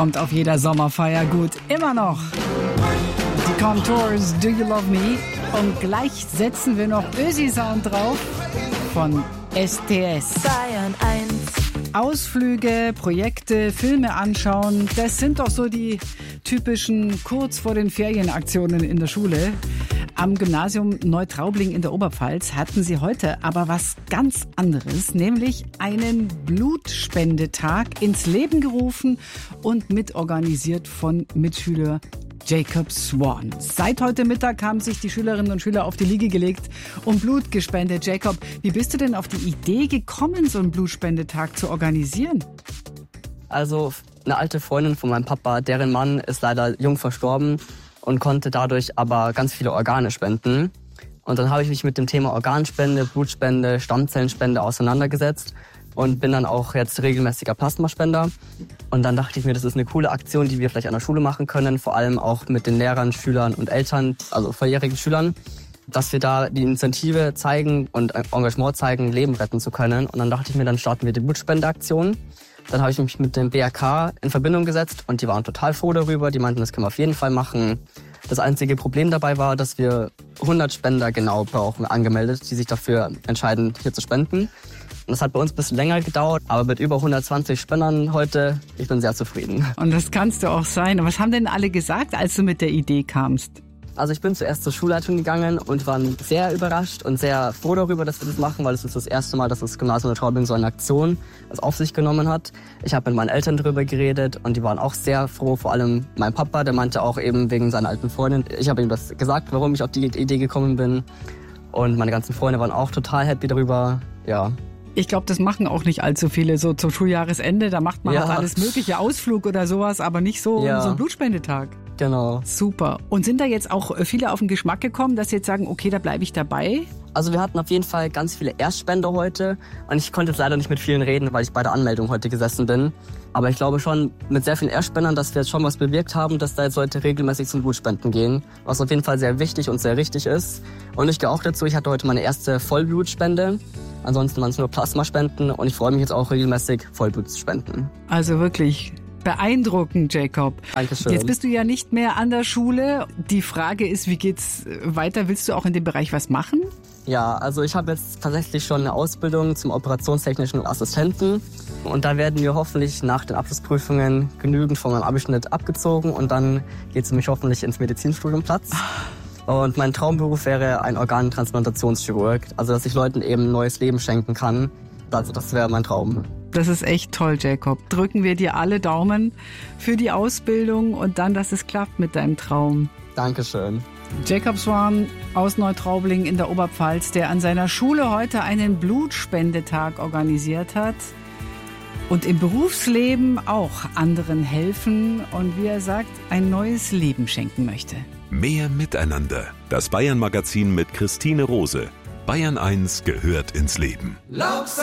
kommt auf jeder Sommerfeier gut. Immer noch. Die Contours, Do You Love Me? Und gleich setzen wir noch Ösi-Sound drauf von STS. Bayern 1. Ausflüge, Projekte, Filme anschauen, das sind doch so die typischen kurz vor den Ferienaktionen in der Schule. Am Gymnasium Neutraubling in der Oberpfalz hatten sie heute aber was ganz anderes, nämlich einen Blutspendetag ins Leben gerufen und mitorganisiert von Mitschüler Jacob Swan. Seit heute Mittag haben sich die Schülerinnen und Schüler auf die Liege gelegt und Blut gespendet. Jacob, wie bist du denn auf die Idee gekommen, so einen Blutspendetag zu organisieren? Also eine alte Freundin von meinem Papa, deren Mann ist leider jung verstorben und konnte dadurch aber ganz viele Organe spenden. Und dann habe ich mich mit dem Thema Organspende, Blutspende, Stammzellenspende auseinandergesetzt und bin dann auch jetzt regelmäßiger Plasmaspender. Und dann dachte ich mir, das ist eine coole Aktion, die wir vielleicht an der Schule machen können, vor allem auch mit den Lehrern, Schülern und Eltern, also volljährigen Schülern, dass wir da die Initiative zeigen und Engagement zeigen, Leben retten zu können. Und dann dachte ich mir, dann starten wir die Blutspendeaktion. Dann habe ich mich mit dem BRK in Verbindung gesetzt und die waren total froh darüber. Die meinten, das können wir auf jeden Fall machen. Das einzige Problem dabei war, dass wir 100 Spender genau brauchen, angemeldet, die sich dafür entscheiden, hier zu spenden. Und das hat bei uns ein bisschen länger gedauert, aber mit über 120 Spendern heute, ich bin sehr zufrieden. Und das kannst du auch sein. Und was haben denn alle gesagt, als du mit der Idee kamst? Also ich bin zuerst zur Schulleitung gegangen und war sehr überrascht und sehr froh darüber, dass wir das machen, weil es ist das erste Mal, dass das Gymnasium Neutraubling so eine Aktion auf sich genommen hat. Ich habe mit meinen Eltern darüber geredet und die waren auch sehr froh, vor allem mein Papa, der meinte auch eben wegen seiner alten Freundin. Ich habe ihm das gesagt, warum ich auf die Idee gekommen bin und meine ganzen Freunde waren auch total happy darüber, ja. Ich glaube, das machen auch nicht allzu viele so zum Schuljahresende. Da macht man auch alles mögliche, Ausflug oder sowas, aber nicht so, so einen Blutspendetag. Genau. Super. Und sind da jetzt auch viele auf den Geschmack gekommen, dass sie jetzt sagen, okay, da bleibe ich dabei? Also wir hatten auf jeden Fall ganz viele Erstspender heute und ich konnte jetzt leider nicht mit vielen reden, weil ich bei der Anmeldung heute gesessen bin. Aber ich glaube schon mit sehr vielen Erstspendern, dass wir jetzt schon was bewirkt haben, dass da jetzt Leute regelmäßig zum Blutspenden gehen, was auf jeden Fall sehr wichtig und sehr richtig ist. Und ich gehe auch dazu, ich hatte heute meine erste Vollblutspende. Ansonsten waren es nur Plasmaspenden und ich freue mich jetzt auch regelmäßig Vollblut zu spenden. Also wirklich beeindruckend, Jacob. Dankeschön. Jetzt bist du ja nicht mehr an der Schule. Die Frage ist, wie geht's weiter? Willst du auch in dem Bereich was machen? Ja, also ich habe jetzt tatsächlich schon eine Ausbildung zum operationstechnischen Assistenten. Und da werden wir hoffentlich nach den Abschlussprüfungen genügend von meinem Abischnitt abgezogen und dann geht es für mich hoffentlich ins Medizinstudium Platz. Und mein Traumberuf wäre ein Organtransplantationschirurg, also dass ich Leuten eben ein neues Leben schenken kann. Also das wäre mein Traum. Das ist echt toll, Jacob. Drücken wir dir alle Daumen für die Ausbildung und dann, dass es klappt mit deinem Traum. Dankeschön. Jacob Swan aus Neutraubling in der Oberpfalz, der an seiner Schule heute einen Blutspendetag organisiert hat und im Berufsleben auch anderen helfen und, wie er sagt, ein neues Leben schenken möchte. Mehr Miteinander. Das Bayern-Magazin mit Christine Rose. Bayern 1 gehört ins Leben.